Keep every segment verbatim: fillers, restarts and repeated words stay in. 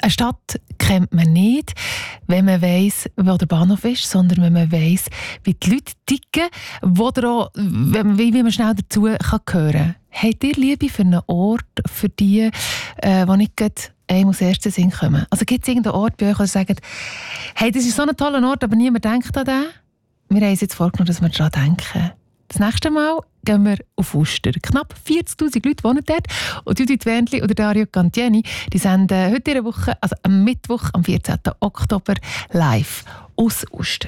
Eine Stadt kennt man nicht, wenn man weiss, wo der Bahnhof ist, sondern wenn man weiss, wie die Leute ticken, wo auch, wie man schnell dazu kann hören kann. Habt ihr Liebe für einen Ort, für die, äh, die nicht gerade einem als erstes Sinn kommen? Also gibt es irgendeinen Ort bei euch, wo ihr sagt, hey, das ist so ein toller Ort, aber niemand denkt an den? Wir haben uns jetzt vorgenommen, dass wir daran denken. Das nächste Mal gehen wir auf Uster. Knapp vierzigtausend Leute wohnen dort. Und Judith Wendli oder Dario Cantieni, die senden heute in der Woche, also am Mittwoch, am vierzehnten Oktober, live aus Uster.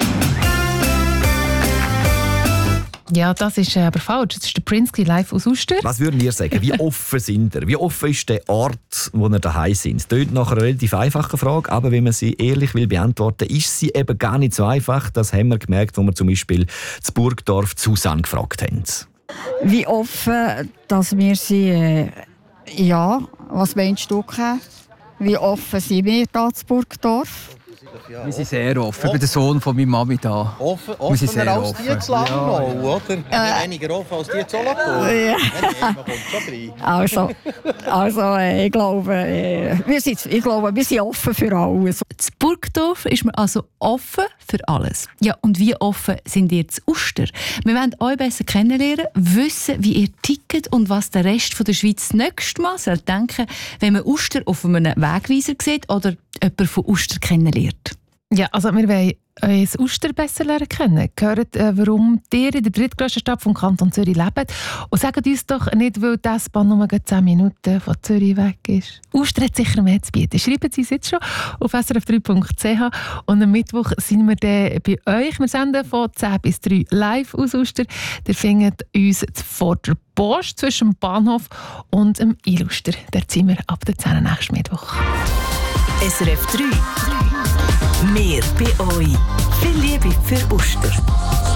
Ja, das ist aber falsch. Das ist der Prince live aus Uster. Was würden ihr sagen? Wie offen sind ihr? Wie offen ist der Ort, wo ihr daheim sind? Das klingt nach einer relativ einfachen Frage, aber wenn man sie ehrlich will beantworten, ist sie eben gar nicht so einfach. Das haben wir gemerkt, als wir zum Beispiel zu Burgdorf Susanne gefragt haben. Wie offen, dass wir sie... Äh, ja, was meinst du, Ken? Wie offen sind wir hier zu Burgdorf? Wir sind sehr offen. Ich bin der Sohn von meiner Mami da. Offen, offener als die zu Langnau, ja. Oder? Äh, weniger offen als die zu Solothurn. Ja. Man kommt schon rein. Also, also äh, ich, glaube, äh, wir sind, ich glaube, wir sind offen für alles. In Burgdorf ist man also offen für alles. Ja, und wie offen sind ihr zu Uster? Wir wollen euch besser kennenlernen, wissen, wie ihr tickt und was der Rest der Schweiz nächstes Mal soll denken, wenn man Uster auf einem Wegweiser sieht oder jemanden von Uster kennenlernt. Ja, also wir wollen euer Uster besser lernen kennen. Hört, äh, warum ihr in der drittgrössten Stadt vom Kanton Zürich lebt. Und sagt uns doch nicht, weil die S-Bahn nur zehn Minuten von Zürich weg ist. Uster hat sicher mehr zu bieten. Schreiben Sie es jetzt schon auf s r f drei punkt c h. Und am Mittwoch sind wir dann bei euch. Wir senden von zehn bis drei live aus Uster. Ihr findet uns vor der Post zwischen dem Bahnhof und dem Iluster. Dort sind wir ab der zehn nächsten Mittwoch. S R F drei. Mehr bei euch. Viel Liebe für Uster.